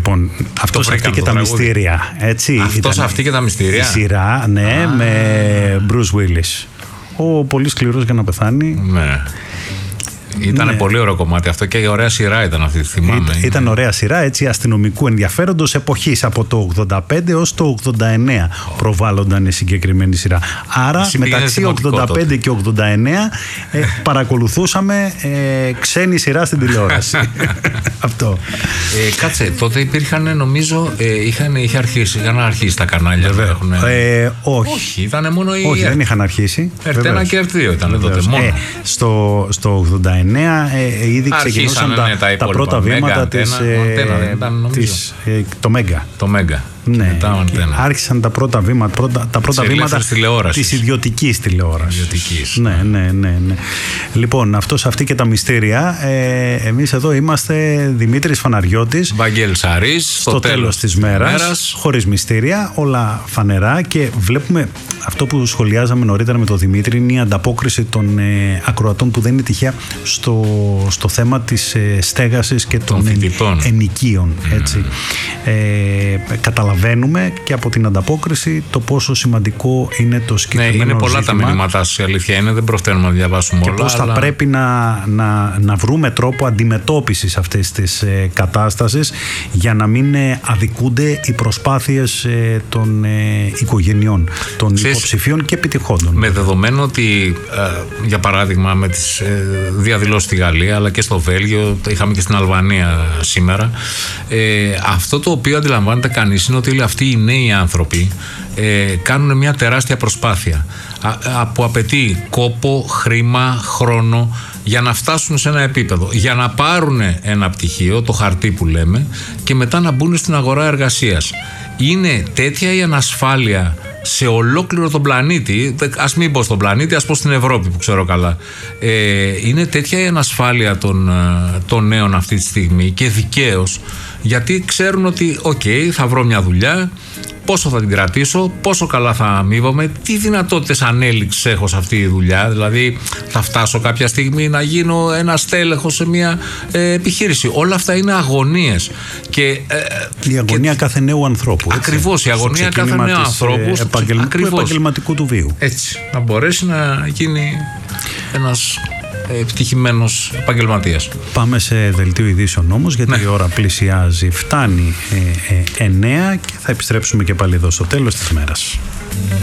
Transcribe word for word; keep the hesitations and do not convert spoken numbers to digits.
Λοιπόν, αυτός αυτή και τα τραγούδι. Μυστήρια. Έτσι, αυτός αυτή και τα μυστήρια. Η σειρά, ναι, ah. με Bruce Willis. Ο πολύ σκληρός για να πεθάνει. Ναι. Ήταν ναι. πολύ ωραίο κομμάτι αυτό και η ωραία σειρά ήταν αυτή, θυμάμαι. Ήταν, ήταν ωραία σειρά, έτσι, αστυνομικού ενδιαφέροντος εποχής από το ογδόντα πέντε έως το ογδόντα εννέα προβάλλονταν η συγκεκριμένη σειρά. Άρα εσύ μεταξύ ογδόντα πέντε τότε. Και ογδόντα εννέα ε, παρακολουθούσαμε ε, ξένη σειρά στην τηλεόραση. Αυτό. Ε, κάτσε, τότε υπήρχαν, νομίζω, ε, είχαν, είχε αρχίσει, είχαν αρχίσει τα κανάλια. Έχουν... Ε, όχι. όχι, ήταν μόνο οι... Όχι, δεν είχαν αρχίσει. Ερτ ένα και Ερτ δύο ήταν τότε μόνο. Ε, στο, στο ογδόντα εννέα ε, ήδη ξεκινούσαν τα, ναι, τα, τα πρώτα βήματα Μέγα, της, αντένα, ε, αντένα, ήταν, της, ε, το Μέγα. Το Μέγα. Ναι, άρχισαν τα πρώτα βήματα, πρώτα, τα πρώτα βήματα της ιδιωτικής τηλεόρασης. Ιδιωτικής. Ναι, ναι, ναι, ναι. Λοιπόν, αυτός, αυτή και τα μυστήρια. Ε, εμείς εδώ είμαστε Δημήτρης Φαναριώτης. Βαγγέλης Σαρής. Στο, στο τέλος, τέλος της μέρας, μέρας. Χωρίς μυστήρια, όλα φανερά. Και βλέπουμε αυτό που σχολιάζαμε νωρίτερα με τον Δημήτρη, είναι η ανταπόκριση των ε, ακροατών που δεν είναι τυχαία στο, στο θέμα της ε, στέγασης και των, των εν, ενοικίων. Έτσι. Mm. Ε, καταλαβαίνουμε και από την ανταπόκριση το πόσο σημαντικό είναι το συγκεκριμένο ζήτημα. Ναι, είναι πολλά ζήτημα. Τα μηνύματά σας, η αλήθεια είναι, δεν προφταίνουμε να διαβάσουμε και όλα. Και πώς αλλά... θα πρέπει να, να, να βρούμε τρόπο αντιμετώπισης αυτής της ε, κατάστασης για να μην ε, αδικούνται οι προσπάθειες ε, των ε, οικογενειών, των Ξέρεις, υποψηφίων και επιτυχόντων. Με δεδομένο ότι, ε, για παράδειγμα, με τις ε, διαδηλώσεις στη Γαλλία αλλά και στο Βέλγιο, είχαμε και στην Αλβανία σήμερα, ε, αυτό το οποίο αντιλαμβάνεται κανείς είναι ότι αυτοί οι νέοι άνθρωποι ε, κάνουν μια τεράστια προσπάθεια α, α, που απαιτεί κόπο, χρήμα, χρόνο για να φτάσουν σε ένα επίπεδο, για να πάρουν ένα πτυχίο, το χαρτί που λέμε, και μετά να μπουν στην αγορά εργασίας. Είναι τέτοια η ανασφάλεια σε ολόκληρο τον πλανήτη, ας μην πω στον πλανήτη, ας πω στην Ευρώπη που ξέρω καλά, ε, είναι τέτοια η ανασφάλεια των, των νέων αυτή τη στιγμή, και δικαίως, γιατί ξέρουν ότι οκ, okay, θα βρω μια δουλειά, πόσο θα την κρατήσω, πόσο καλά θα αμείβομαι, τι δυνατότητες ανέλυξης έχω σε αυτή τη δουλειά, δηλαδή θα φτάσω κάποια στιγμή να γίνω ένας τέλεχος σε μια ε, επιχείρηση. Όλα αυτά είναι αγωνίες. Και, ε, η αγωνία και... κάθε νέου ανθρώπου. Έτσι. Ακριβώς, η αγωνία κάθε νέου ανθρώπου. Ε, επαγγελ... του επαγγελματικού του βίου. Έτσι, να μπορέσει να γίνει ένας επιτυχημένος επαγγελματίας. Πάμε σε δελτίο ειδήσεων όμως, γιατί ναι. η ώρα πλησιάζει, φτάνει ε, ε, εννέα και θα επιστρέψουμε και πάλι εδώ στο τέλος της μέρας.